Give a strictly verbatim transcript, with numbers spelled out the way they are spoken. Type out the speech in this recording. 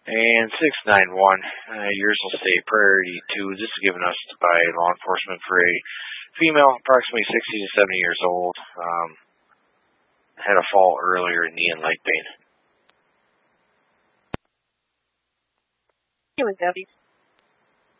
And six nine one, uh, yours will stay priority two. This is given us by law enforcement for a female, approximately sixty to seventy years old. Um, had a fall earlier in knee and leg pain. Hey, with Debbie.